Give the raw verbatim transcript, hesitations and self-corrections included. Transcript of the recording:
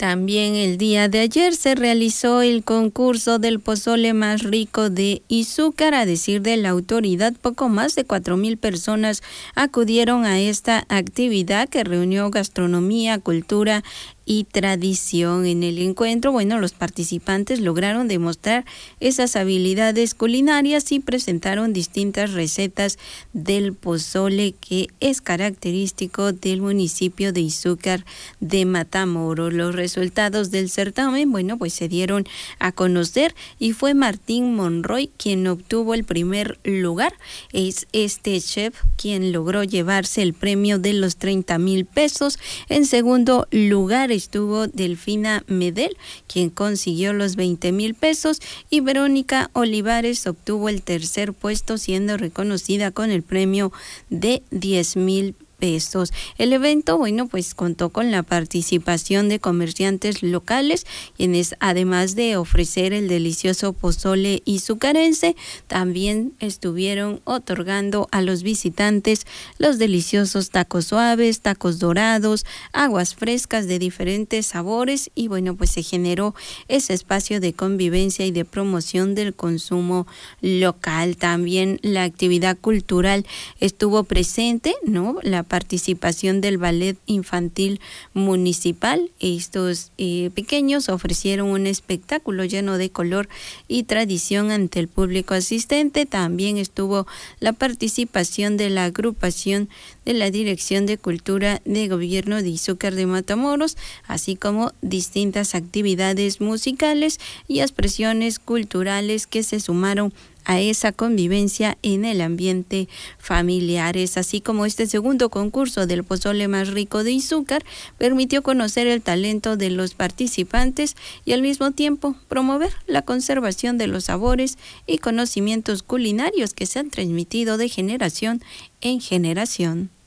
También el día de ayer se realizó el concurso del pozole más rico de Izúcar. A decir de la autoridad, poco más de cuatro mil personas acudieron a esta actividad que reunió gastronomía, cultura y tradición. En el encuentro, bueno, los participantes lograron demostrar esas habilidades culinarias y presentaron distintas recetas del pozole que es característico del municipio de Izúcar de Matamoros. Los resultados del certamen, bueno, pues se dieron a conocer y fue Martín Monroy quien obtuvo el primer lugar. Es este chef quien logró llevarse el premio de los treinta mil pesos. En segundo lugar estuvo Delfina Medel, quien consiguió los veinte mil pesos, y Verónica Olivares obtuvo el tercer puesto, siendo reconocida con el premio de diez mil pesos. El evento, bueno, pues contó con la participación de comerciantes locales, quienes además de ofrecer el delicioso pozole izucarense, también estuvieron otorgando a los visitantes los deliciosos tacos suaves, tacos dorados, aguas frescas de diferentes sabores, y bueno, pues se generó ese espacio de convivencia y de promoción del consumo local. También la actividad cultural estuvo presente, ¿no? La participación del ballet infantil municipal. Estos eh, pequeños ofrecieron un espectáculo lleno de color y tradición ante el público asistente. También estuvo la participación de la agrupación de la Dirección de Cultura de Gobierno de Izúcar de Matamoros, así como distintas actividades musicales y expresiones culturales que se sumaron a esa convivencia en el ambiente familiares. Así como este segundo concurso del pozole más rico de Izúcar permitió conocer el talento de los participantes y al mismo tiempo promover la conservación de los sabores y conocimientos culinarios que se han transmitido de generación en generación.